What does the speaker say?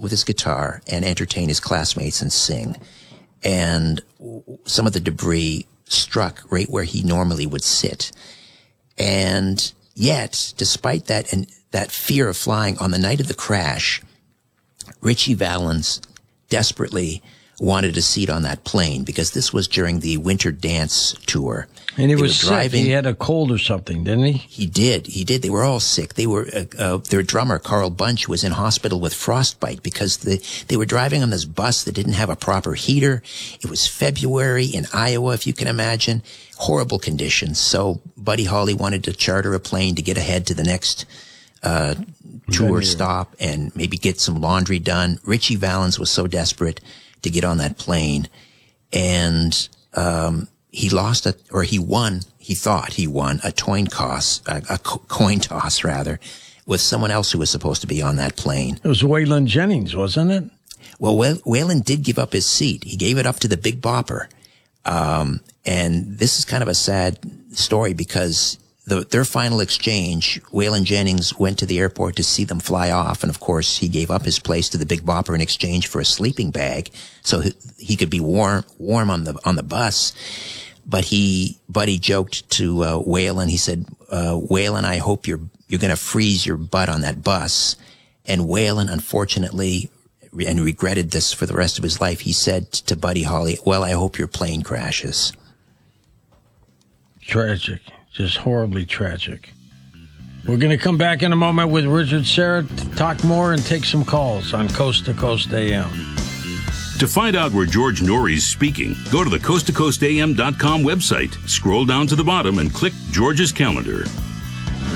with his guitar and entertain his classmates and sing. And some of the debris struck right where he normally would sit. And yet, despite that and that fear of flying, on the night of the crash, Ritchie Valens desperately wanted a seat on that plane because this was during the winter dance tour. And he was sick. He had a cold or something, didn't he? He did. They were all sick. They were, their drummer, Carl Bunch, was in hospital with frostbite because they were driving on this bus that didn't have a proper heater. It was February in Iowa, if you can imagine. Horrible conditions. So Buddy Holly wanted to charter a plane to get ahead to the next tour stop and maybe get some laundry done. Ritchie Valens was so desperate to get on that plane, and he thought he won a coin toss with someone else who was supposed to be on that plane. It was Waylon Jennings, wasn't it? Well, Waylon did give up his seat. He gave it up to the Big Bopper. And this is kind of a sad story because their final exchange, Waylon Jennings went to the airport to see them fly off. And of course, he gave up his place to the Big Bopper in exchange for a sleeping bag so he could be warm on the bus. But Buddy joked to Waylon. He said, Waylon, I hope you're going to freeze your butt on that bus. And Waylon, unfortunately, and regretted this for the rest of his life, he said to Buddy Holly, well, I hope your plane crashes. Tragic. Just horribly tragic. We're going to come back in a moment with Richard Serra to talk more and take some calls on Coast to Coast AM. To find out where George Norrie's speaking, go to the coasttocoastam.com website, scroll down to the bottom, and click George's calendar.